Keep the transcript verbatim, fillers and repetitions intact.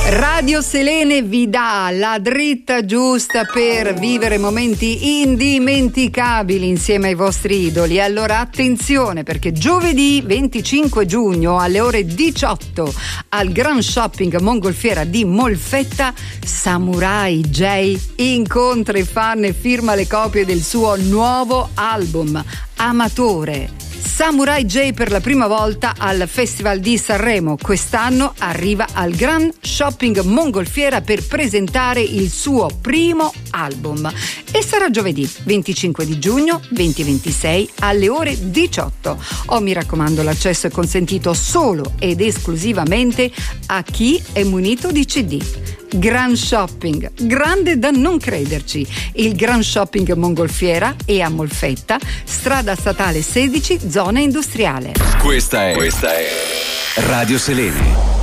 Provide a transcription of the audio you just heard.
Radio Selene vi dà la dritta giusta per vivere momenti indimenticabili insieme ai vostri idoli. Allora attenzione, perché giovedì venticinque giugno alle ore diciotto al Grand Shopping Mongolfiera di Molfetta, Samurai J incontra i fan e firma le copie del suo nuovo album Amatore. Samurai J per la prima volta al Festival di Sanremo. Quest'anno arriva al Grand Shopping Mongolfiera per presentare il suo primo album e sarà giovedì venticinque di giugno duemilaventisei alle ore diciotto. Oh, mi raccomando, l'accesso è consentito solo ed esclusivamente a chi è munito di C D. Grand Shopping, grande da non crederci. Il Grand Shopping Mongolfiera è a Molfetta, strada statale sedici, zona industriale. Questa è, questa è Radio Selene.